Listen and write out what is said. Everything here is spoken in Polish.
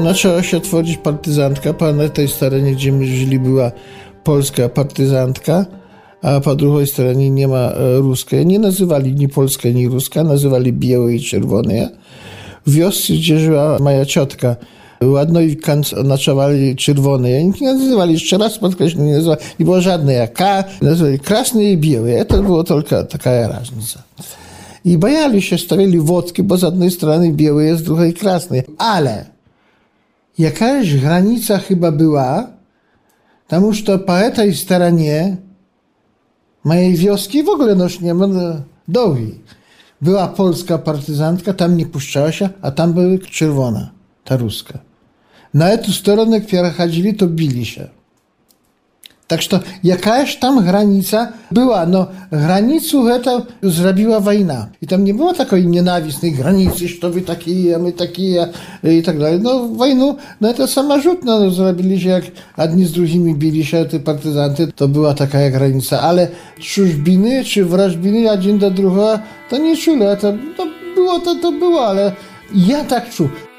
zaczęła się tworzyć partyzantka. Na tej stronie, gdzie my żyli, była polska partyzantka, a po drugiej stronie nie ma ruskiej. Nie nazywali ni polska, ni ruska, nazywali białe i czerwone. W wiosce, gdzie żyła moja ciotka, ładnej nocowali czerwone. Nie nazywali, jeszcze raz podkreślę, nie nazywali, nie było żadnej jak nazywali krasne i białe. To było tylko taka różnica. I bajali się, stawiali wodki, bo z jednej strony białe jest, z drugiej krasne. Ale jakaś granica chyba była, tam już to po tej stronie mojej wioski w ogóle nie ma dołgi. Była polska partyzantka, tam nie puszczała się, a tam była czerwona, ta ruska. Na tę stronę, które chodzili, to bili się. Tak że jakaś tam granica była. No, granicę to zrobiła wojna. I tam nie było takiej nienawistnej granicy, że to wy takie, a my takie i tak dalej. No, wojnu, no to samorzutno no, zrobili się, jak jedni z drugimi bili się, te partyzanty, to była taka granica. Ale czużbiny, czy wrażbiny jeden do drugiego, to nie czuli. To było, ale ja tak czuł.